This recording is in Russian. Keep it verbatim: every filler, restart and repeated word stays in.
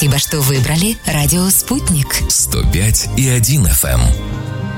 Спасибо, что выбрали радио «Спутник». сто пять и один эф эм.